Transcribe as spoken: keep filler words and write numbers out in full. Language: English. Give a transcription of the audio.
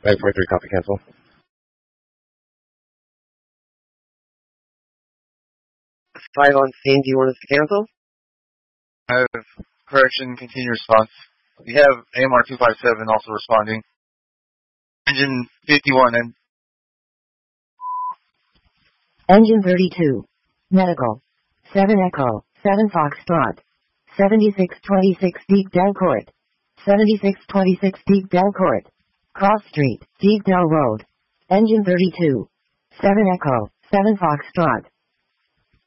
nine four three, copy, cancel. five on scene, do you want us to cancel? I have correction, continue response. We have A M R two five seven also responding. Engine fifty-one and... Engine thirty-two. Medical. seven Echo, seven Foxtrot. seventy-six twenty-six Deep Delcourt. seventy-six twenty-six Deep Delcourt. Cross Street, Deep Del Road. Engine thirty-two. seven Echo, seven Foxtrot.